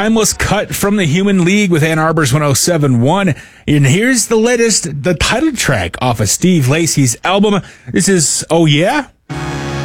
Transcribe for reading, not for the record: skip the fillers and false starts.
timeless cut from the Human League with Ann Arbor's 107.1. And here's the title track off of Steve Lacy's album. This is Oh Yeah?